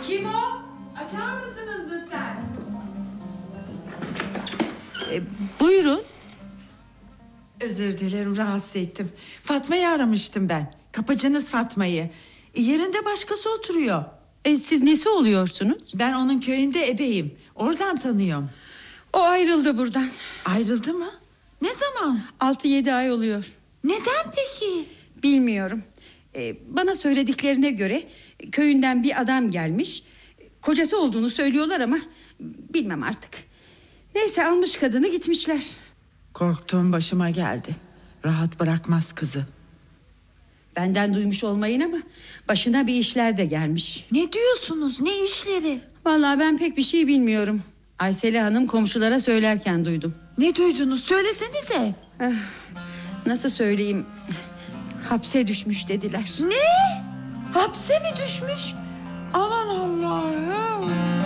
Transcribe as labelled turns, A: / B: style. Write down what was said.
A: Kim o? Açar mısınız lütfen?
B: Buyurun.
C: Özür dilerim, rahatsız ettim. Fatma'yı aramıştım ben. Kapıcınız Fatma'yı. Yerinde başkası oturuyor.
B: Siz nesi oluyorsunuz?
C: Ben onun köyünde ebeyim. Oradan tanıyorum.
B: O ayrıldı buradan.
C: Ayrıldı mı? Ne zaman?
B: 6-7 ay oluyor.
C: Neden peki?
B: Bilmiyorum. Bana söylediklerine göre köyünden bir adam gelmiş. Kocası olduğunu söylüyorlar ama bilmem artık. Neyse, almış kadını gitmişler.
C: Korktuğum başıma geldi. Rahat bırakmaz kızı.
B: Benden duymuş olmayın ama başına bir işler de gelmiş.
C: Ne diyorsunuz? Ne işleri?
B: Vallahi ben pek bir şey bilmiyorum. Aysel Hanım komşulara söylerken duydum.
C: Ne duydunuz? Söylesenize.
B: Nasıl söyleyeyim? Hapse düşmüş dediler.
C: Ne? Hapse mi düşmüş?